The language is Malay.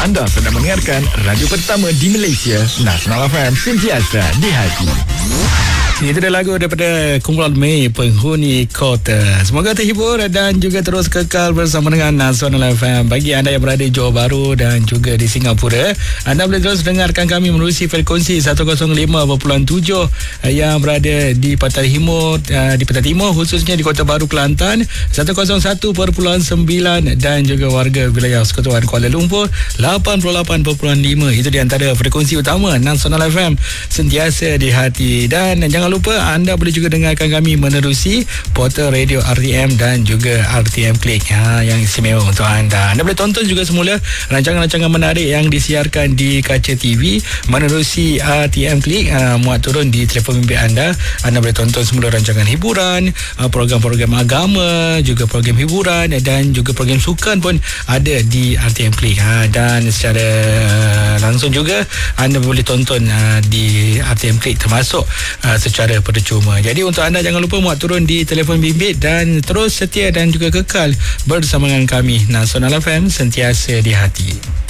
Anda sedang mendengarkan radio pertama di Malaysia, Nasional FM, sentiasa di hati. Itu adalah lagu daripada kumpulan Mei, Penghuni Kota. Semoga terhibur dan juga terus kekal bersama dengan Nasional FM. Bagi anda yang berada di Johor Bahru dan juga di Singapura, anda boleh terus dengarkan kami menerusi frekuensi 105.7 yang berada di Pantai Timur, khususnya di Kota Baru, Kelantan, 101.9, dan juga warga wilayah Persekutuan Kuala Lumpur 88.5. Itu di antara frekuensi utama Nasional FM, sentiasa di hati. Dan jangan lupa anda boleh juga dengarkan kami menerusi portal radio RTM dan juga RTM Click yang istimewa untuk anda. Anda boleh tonton juga semula rancangan-rancangan menarik yang disiarkan di kaca TV menerusi RTM Click. Muat turun di telefon bimbit anda. Anda boleh tonton semula rancangan hiburan, program-program agama, juga program hiburan dan juga program sukan pun ada di RTM Click. Dan secara langsung juga anda boleh tonton di RTM Click termasuk secara percuma. Jadi untuk anda jangan lupa muat turun di telefon bimbit dan terus setia dan juga kekal bersama dengan kami Nasional FM, sentiasa di hati.